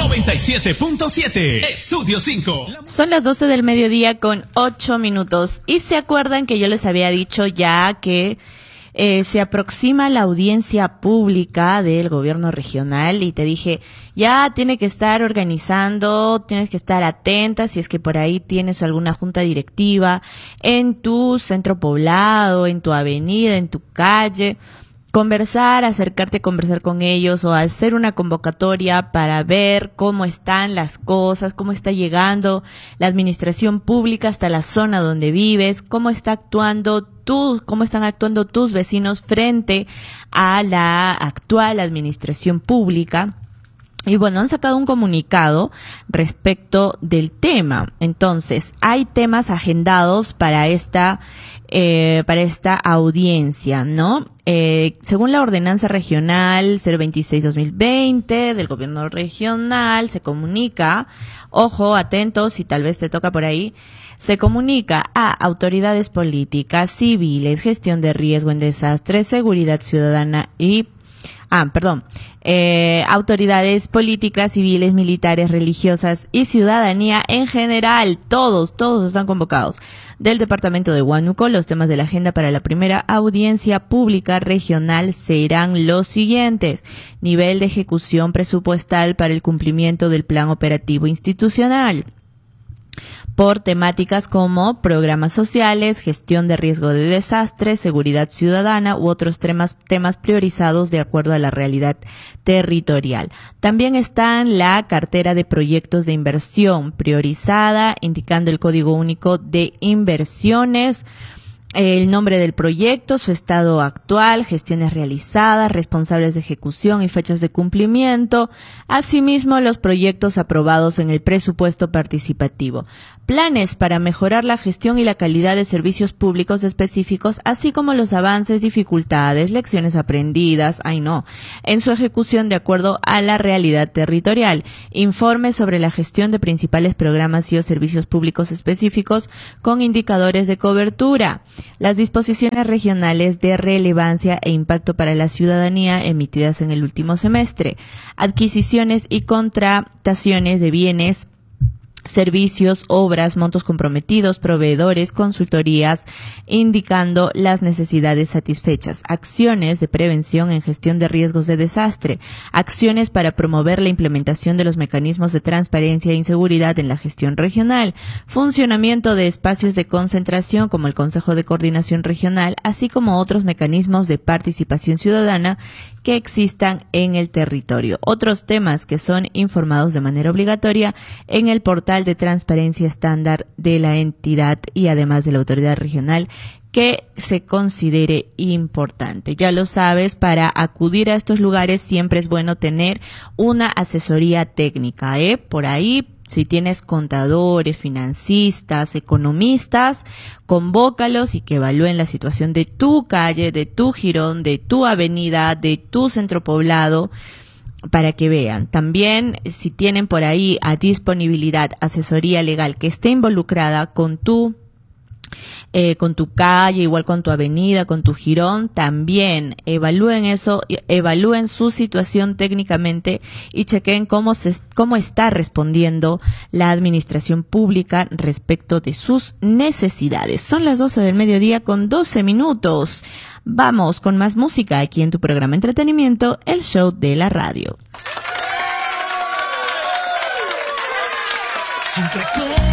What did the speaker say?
97.7 Estudio 5. Son las 12 del mediodía con 8 minutos. Y se acuerdan que yo les había dicho ya que se aproxima la audiencia pública del gobierno regional y te dije, ya tiene que estar organizando, tienes que estar atenta si es que por ahí tienes alguna junta directiva en tu centro poblado, en tu avenida, en tu calle. Acercarte a conversar con ellos o hacer una convocatoria para ver cómo están las cosas, cómo está llegando la administración pública hasta la zona donde vives, cómo están actuando tus vecinos frente a la actual administración pública. Y bueno, han sacado un comunicado respecto del tema. Entonces, hay temas agendados para esta audiencia, ¿no? Según la ordenanza regional 026-2020 del gobierno regional, se comunica, ojo, atentos, si tal vez te toca por ahí, se comunica a autoridades políticas, civiles, gestión de riesgo en desastres, seguridad ciudadana y autoridades políticas, civiles, militares, religiosas y ciudadanía en general, todos están convocados, del departamento de Huánuco. Los temas de la agenda para la primera audiencia pública regional serán los siguientes: nivel de ejecución presupuestal para el cumplimiento del plan operativo institucional, por temáticas como programas sociales, gestión de riesgo de desastres, seguridad ciudadana u otros temas priorizados de acuerdo a la realidad territorial. También están la cartera de proyectos de inversión priorizada, indicando el código único de inversiones, el nombre del proyecto, su estado actual, gestiones realizadas, responsables de ejecución y fechas de cumplimiento. Asimismo, los proyectos aprobados en el presupuesto participativo. Planes para mejorar la gestión y la calidad de servicios públicos específicos, así como los avances, dificultades, lecciones aprendidas, en su ejecución de acuerdo a la realidad territorial. Informes sobre la gestión de principales programas y o servicios públicos específicos con indicadores de cobertura. Las disposiciones regionales de relevancia e impacto para la ciudadanía emitidas en el último semestre. Adquisiciones y contrataciones de bienes, servicios, obras, montos comprometidos, proveedores, consultorías, indicando las necesidades satisfechas. Acciones de prevención en gestión de riesgos de desastre. Acciones para promover la implementación de los mecanismos de transparencia e inseguridad en la gestión regional. Funcionamiento de espacios de concentración como el Consejo de Coordinación Regional, así como otros mecanismos de participación ciudadana que existan en el territorio. Otros temas que son informados de manera obligatoria en el portal de transparencia estándar de la entidad y además de la autoridad regional que se considere importante. Ya lo sabes, para acudir a estos lugares siempre es bueno tener una asesoría técnica, Por ahí, si tienes contadores, financistas, economistas, convócalos y que evalúen la situación de tu calle, de tu jirón, de tu avenida, de tu centro poblado, para que vean. También, si tienen por ahí a disponibilidad asesoría legal que esté involucrada con tu calle, igual con tu avenida, con tu jirón, también evalúen eso, evalúen su situación técnicamente y chequen cómo está respondiendo la administración pública respecto de sus necesidades. Son las 12 del mediodía con 12 minutos. Vamos con más música aquí en tu programa Entretenimiento, el show de la radio. Siempre